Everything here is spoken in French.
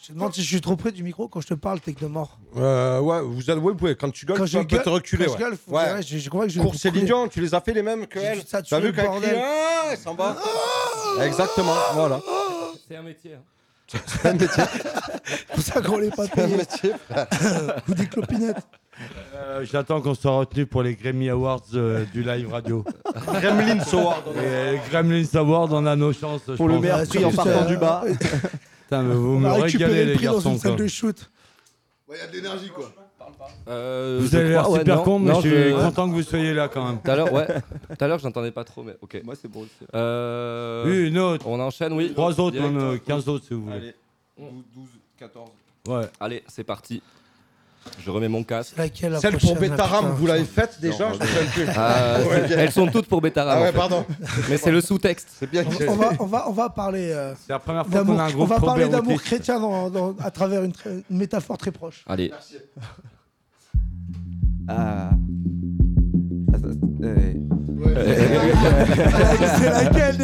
Je te demande si je suis trop près du micro quand je te parle, t'es que de mort. Ouais, vous pouvez. Quand tu gueules, Quand tu peux te reculer. Quand je gueule, Ouais. je crois que je Course et Didion, tu les as fait les mêmes que elle. T'as vu qu'elle crie, elle s'en va. Exactement, voilà. C'est un métier. Hein. C'est un métier. C'est pour ça qu'on l'est pas C'est un payé. métier, frère. Ou des clopinettes. J'attends qu'on soit retenu pour les Grammy Awards du live radio. Gremlins Award. Et Gremlins Awards, on a nos chances. Pour le meilleur prix en partant du bas. Putain, mais vous On me a récupéré régalez, le les prix dans garçons. une salle quoi. de shoot. Il y a de l'énergie, quoi. Vous avez l'air super con, mais je suis content que vous soyez là quand même. Tout à l'heure, je n'entendais pas trop, mais ok. Moi, c'est bon aussi. Oui, une autre. On enchaîne, oui. 3 autres, Direct. même 15 autres si vous voulez. Allez, 12, 14. Ouais. Allez, c'est parti. Je remets mon casque. C'est laquelle la Celle pour prochaine, là, Betaram, putain. vous l'avez faite déjà? Je me souviens plus. Elles sont toutes pour Betaram. Ah en ouais, fait. pardon. Mais c'est le sous-texte. C'est bien. On va parler C'est la première fois d'amour. qu'on a un On groupe va trop parler d'amour béroutiste. chrétien à travers une métaphore très proche. Allez. Ah. C'est laquelle